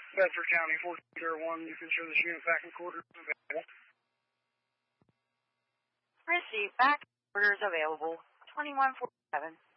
Bedford County 4201, you can show this unit back in quarters available. Receive back orders available 2147.